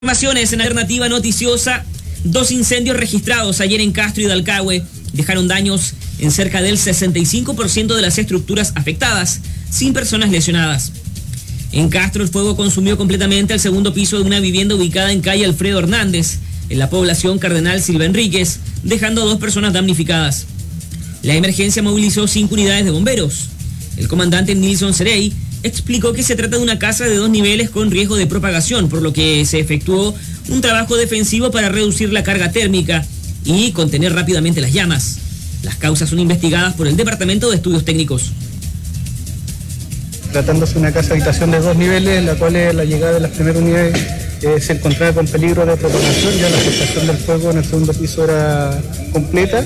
Informaciones en Alternativa Noticiosa. 2 incendios registrados ayer en Castro y Dalcahue dejaron daños en cerca del 65% de las estructuras afectadas, sin personas lesionadas. En Castro, el fuego consumió completamente el segundo piso de una vivienda ubicada en calle Alfredo Hernández, en la población Cardenal Silva Enríquez, dejando a 2 personas damnificadas. La emergencia movilizó 5 unidades de bomberos. El comandante Nilson Cerey explicó que se trata de una casa de 2 niveles con riesgo de propagación, por lo que se efectuó un trabajo defensivo para reducir la carga térmica y contener rápidamente las llamas. Las causas son investigadas por el Departamento de Estudios Técnicos. Tratándose de una casa habitación de 2 niveles, en la cual la llegada de las primeras unidades se encontraba con peligro de propagación. Ya la afectación del fuego en el segundo piso era completa,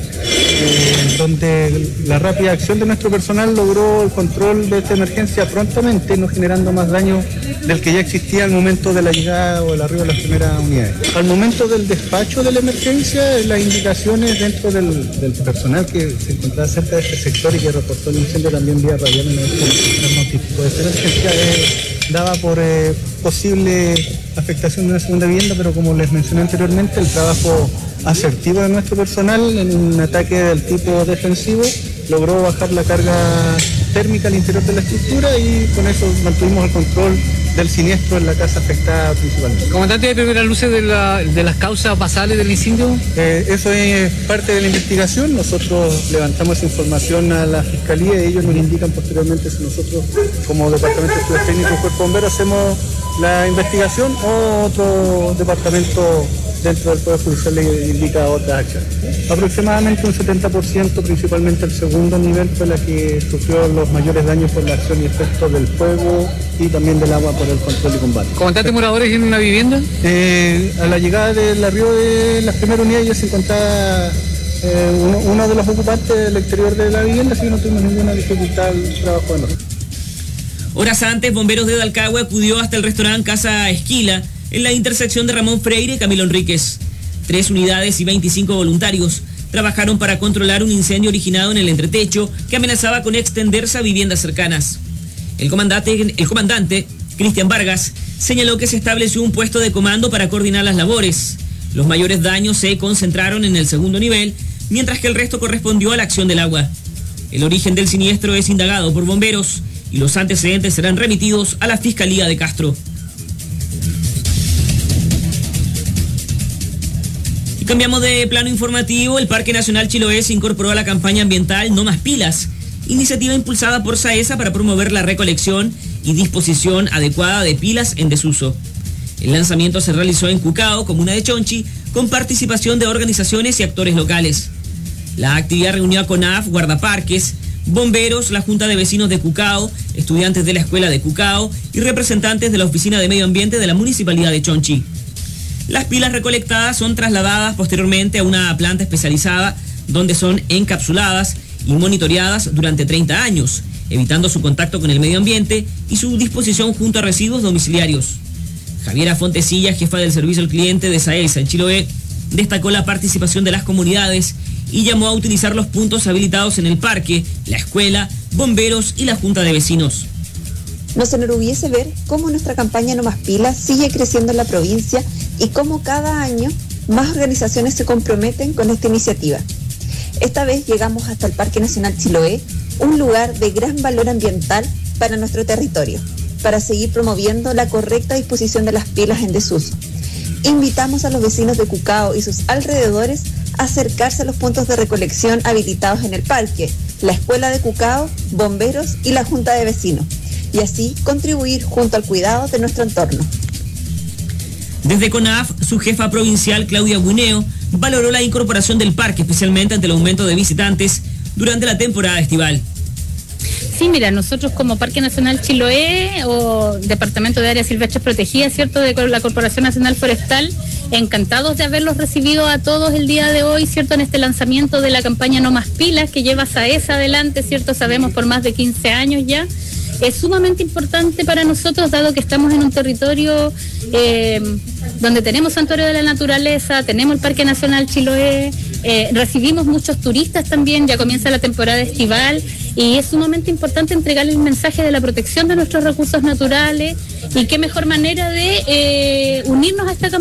donde la rápida acción de nuestro personal logró el control de esta emergencia prontamente, no generando más daño del que ya existía al momento de la llegada o el arribo de las primeras unidades. Al momento del despacho de la emergencia, las indicaciones dentro del personal que se encontraba cerca de este sector y que reportó el incendio también vía radial en el notifico de emergencia daba por posible afectación de una segunda vivienda, pero como les mencioné anteriormente, el trabajo asertivo de nuestro personal en un ataque del tipo defensivo logró bajar la carga térmica al interior de la estructura y con eso mantuvimos el control del siniestro en la casa afectada principalmente. Comandante, ¿hay primeras luces de las causas basales del incendio? Eso es parte de la investigación. Nosotros levantamos esa información a la Fiscalía y ellos nos indican posteriormente si nosotros, como Departamento de Estudios Técnicos y Cuerpo de Bomberos, hacemos la investigación o otro departamento dentro del Poder Judicial le indica otras acciones. Aproximadamente un 70%, principalmente el segundo nivel, fue la que sufrió los mayores daños por la acción y efecto del fuego y también del agua por el control y combate. ¿Comandante, moradores en una vivienda? A la llegada del arribo de las primeras unidades ya se encontraba uno de los ocupantes del exterior de la vivienda, así que no tuvimos ninguna dificultad al trabajo de nosotros. Horas antes, bomberos de Dalcahue acudió hasta el restaurante Casa Esquila, en la intersección de Ramón Freire y Camilo Enríquez. 3 unidades y 25 voluntarios trabajaron para controlar un incendio originado en el entretecho que amenazaba con extenderse a viviendas cercanas. El comandante, Cristian Vargas, señaló que se estableció un puesto de comando para coordinar las labores. Los mayores daños se concentraron en el segundo nivel, mientras que el resto correspondió a la acción del agua. El origen del siniestro es indagado por bomberos y los antecedentes serán remitidos a la Fiscalía de Castro. Cambiamos de plano informativo. El Parque Nacional Chiloé se incorporó a la campaña ambiental No Más Pilas, iniciativa impulsada por SAESA para promover la recolección y disposición adecuada de pilas en desuso. El lanzamiento se realizó en Cucao, comuna de Chonchi, con participación de organizaciones y actores locales. La actividad reunió a CONAF, guardaparques, bomberos, la Junta de Vecinos de Cucao, estudiantes de la Escuela de Cucao y representantes de la Oficina de Medio Ambiente de la Municipalidad de Chonchi. Las pilas recolectadas son trasladadas posteriormente a una planta especializada donde son encapsuladas y monitoreadas durante 30 años, evitando su contacto con el medio ambiente y su disposición junto a residuos domiciliarios. Javiera Fontecilla, jefa del servicio al cliente de SAESA en Chiloé, destacó la participación de las comunidades y llamó a utilizar los puntos habilitados en el parque, la escuela, bomberos y la Junta de Vecinos. Nos enorgullece ver cómo nuestra campaña No Más Pilas sigue creciendo en la provincia y cómo cada año más organizaciones se comprometen con esta iniciativa. Esta vez llegamos hasta el Parque Nacional Chiloé, un lugar de gran valor ambiental para nuestro territorio, para seguir promoviendo la correcta disposición de las pilas en desuso. Invitamos a los vecinos de Cucao y sus alrededores a acercarse a los puntos de recolección habilitados en el parque, la Escuela de Cucao, bomberos y la Junta de Vecinos, y así contribuir junto al cuidado de nuestro entorno. Desde CONAF, su jefa provincial, Claudia Buineo, valoró la incorporación del parque, especialmente ante el aumento de visitantes durante la temporada estival. Sí, mira, nosotros como Parque Nacional Chiloé o Departamento de Áreas Silvestres Protegidas, ¿cierto?, de la Corporación Nacional Forestal, encantados de haberlos recibido a todos el día de hoy, ¿cierto?, en este lanzamiento de la campaña No Más Pilas, que lleva SAESA adelante, ¿cierto?, sabemos por más de 15 años ya. Es sumamente importante para nosotros, dado que estamos en un territorio donde tenemos santuario de la naturaleza, tenemos el Parque Nacional Chiloé, recibimos muchos turistas también, ya comienza la temporada estival y es sumamente importante entregarles el mensaje de la protección de nuestros recursos naturales y qué mejor manera de unirnos a esta campaña